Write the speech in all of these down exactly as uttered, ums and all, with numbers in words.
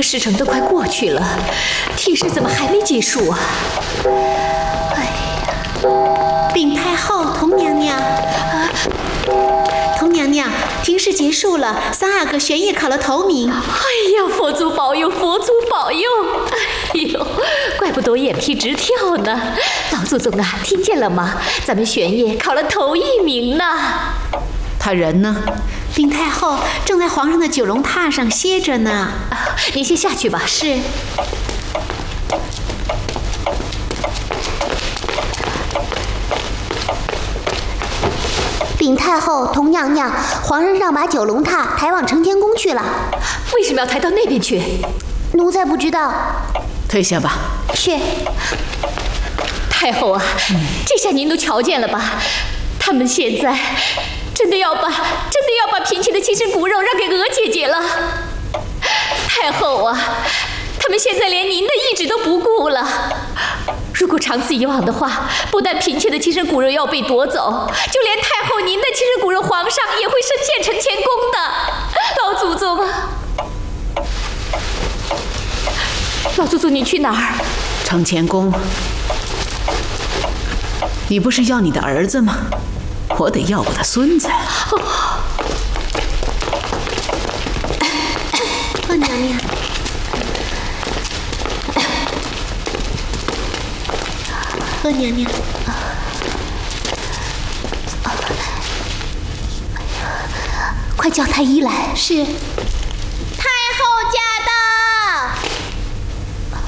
时辰都快过去了，提示怎么还没结束啊？哎呀， 禀太后、童娘娘啊！童娘娘，庭试结束了，三阿哥玄烨考了头名。 哎呀，佛祖保佑，佛祖保佑！哎呦，怪不得我眼皮直跳呢。老祖宗啊，听见了吗？咱们玄烨考了头一名呢。 他人呢？ 禀太后，正在皇上的九龙榻上歇着呢。 啊，你先下去吧。 是。 禀太后、童娘娘，皇上让把九龙榻抬往承天宫去了。 为什么要抬到那边去？ 奴才不知道。 退下吧。 是。 太后啊，嗯、这下您都瞧见了吧？他们现在真的要把真的要把嫔妾的亲生骨肉让给娥姐姐了。太后啊，他们现在连您的意志都不顾了。如果长此以往的话，不但嫔妾的亲生骨肉要被夺走，就连太后您的亲生骨肉，皇上也会深陷承乾宫的。老祖宗啊，老祖宗，你去哪儿？ 承乾宫。你不是要你的儿子吗？我得要我的孙子。 哦，哦娘娘。哦娘娘。 快叫太医来。 是。 太后驾到！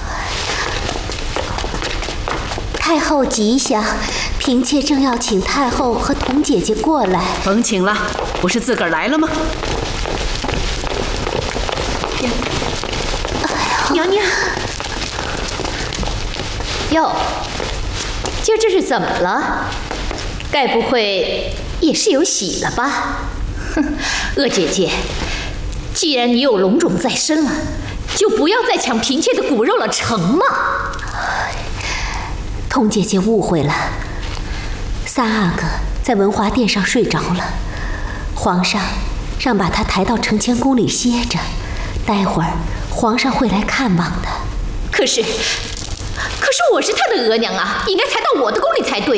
太后吉祥，嫔妾正要请太后和童姐姐过来。 甭请了，不是自个儿来了吗？ 娘娘。 哟，今儿这是怎么了？该不会也是有喜了吧？哼，娥姐姐，既然你有龙种在身了，就不要再抢嫔妾的骨肉了，成吗？ 童姐姐误会了，三阿哥在文华殿上睡着了，皇上让把他抬到承乾宫里歇着，待会儿皇上会来看望的。 可是，可是我是他的额娘啊，应该抬到我的宫里才对。